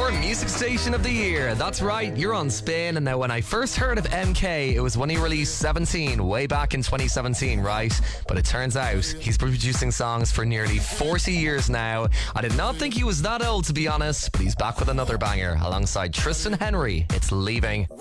your music station of the year. That's right, you're on Spin. And now, when I first heard of MK, it was when he released 17 way back in 2017, right? But it turns out he's been producing songs for nearly 40 years now. I did not think he was that old, to be honest, but he's back with another banger alongside Tristan Henry. It's Leaving.